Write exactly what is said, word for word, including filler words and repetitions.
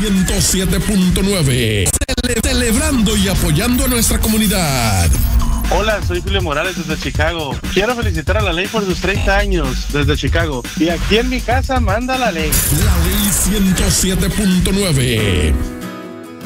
ciento siete punto nueve. Cele- celebrando y apoyando a nuestra comunidad. Hola, soy Julio Morales desde Chicago. Quiero felicitar a la ley por sus treinta años desde Chicago. Y aquí en mi casa manda la ley. La ley ciento siete punto nueve.